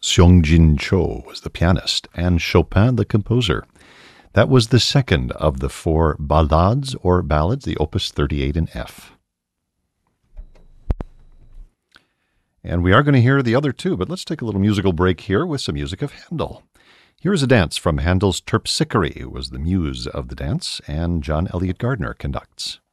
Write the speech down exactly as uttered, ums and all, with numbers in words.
Seongjin Cho was the pianist, and Chopin the composer. That was the second of the four ballades or ballads, the Opus thirty-eight in F. And we are going to hear the other two, but let's take a little musical break here with some music of Handel. Here is a dance from Handel's Terpsichore, who was the muse of the dance, and John Elliott Gardner conducts.